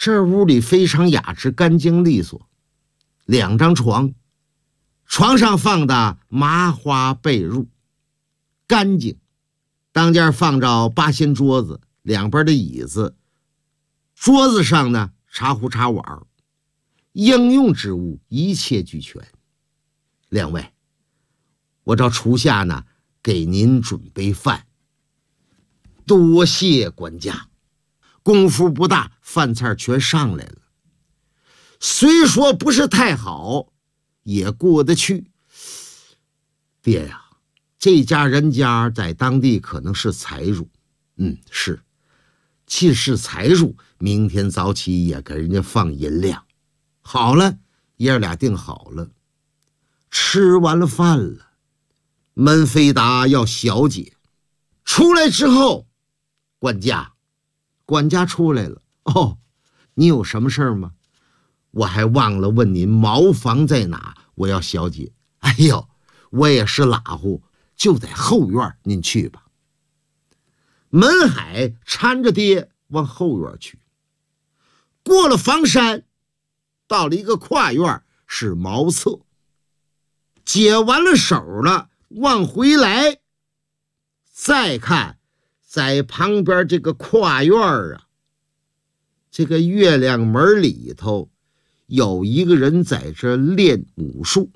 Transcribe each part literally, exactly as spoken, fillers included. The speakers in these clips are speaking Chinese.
这屋里非常雅致，干净利索，两张床，床上放的麻花被褥，干净。当间放着八仙桌子，两边的椅子，桌子上呢茶壶茶碗，应用之物一切俱全。两位，我找厨下呢给您准备饭。多谢管家。功夫不大，饭菜全上来了。虽说不是太好，也过得去。爹呀，这家人家在当地可能是财主。嗯，是。既是财主，明天早起也给人家放银两。好了，爷儿俩定好了。吃完了饭了，门飞达要小姐出来之后，管家管家出来了。哦，你有什么事儿吗？我还忘了问您茅房在哪，我要小姐。哎呦，我也是拉乎，就在后院，您去吧。门海搀着爹往后院去，过了房山，到了一个跨院，是茅厕。解完了手了，往回来，再看在旁边这个跨院啊，这个月亮门里头有一个人在这练武术。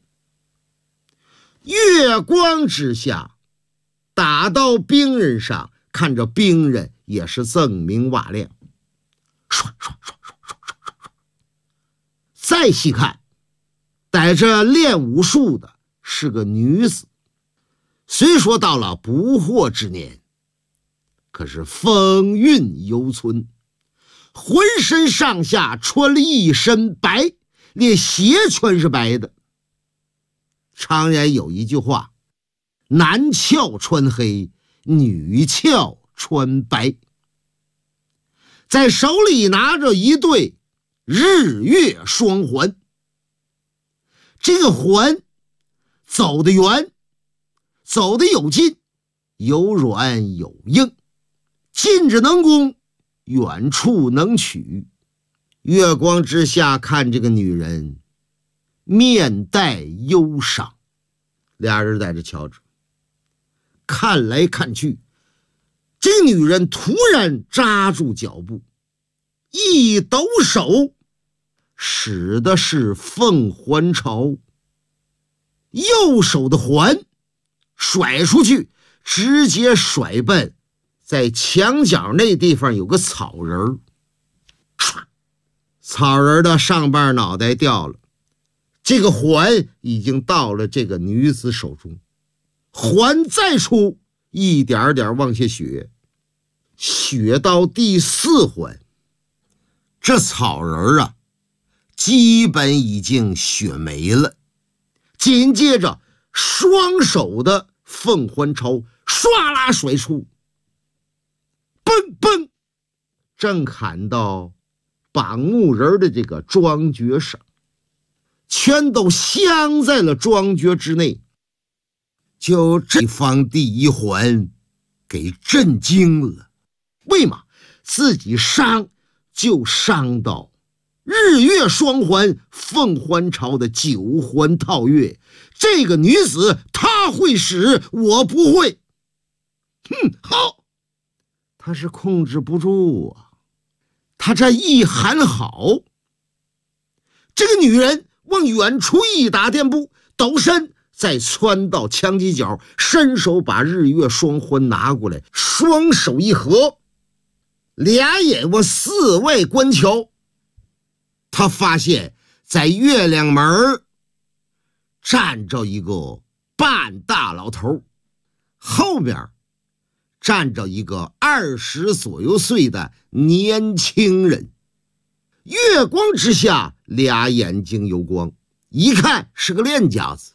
月光之下，打到兵刃上，看着兵刃也是锃明瓦亮，唰唰唰唰唰唰唰唰。再细看，在这练武术的是个女子，虽说到了不惑之年，可是风韵犹存，浑身上下穿了一身白，连鞋全是白的。常言有一句话，男俏穿黑，女俏穿白。在手里拿着一对日月双环，这个环走得远，走得有劲，有软有硬，近着能攻，远处能取。月光之下看这个女人，面带忧伤。俩人在这瞧着，看来看去，这个女人突然扎住脚步，一抖手，使的是凤还巢，右手的环甩出去，直接甩奔在墙角那地方有个草人，唰，草人的上半脑袋掉了，这个环已经到了这个女子手中。环再出，一点点往下血，血到第四环，这草人啊基本已经血没了。紧接着双手的凤还巢唰啦甩出，嘣嘣，正砍到绑木人的这个庄橛上，全都镶在了庄橛之内。就这方第一环给震惊了，为嘛？自己伤就伤到日月双环凤还巢的九环套月，这个女子她会使，我不会。哼，好，她是控制不住啊。她这一喊好，这个女人往远处一打垫步，抖身再窜到墙犄角，伸手把日月双环拿过来，双手一合，俩眼往四外观瞧。他发现在月亮门站着一个半大老头，后面站着一个二十左右岁的年轻人。月光之下，俩眼睛有光，一看是个练家子。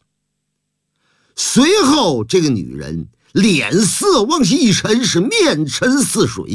随后这个女人脸色往下一沉，是面沉似水。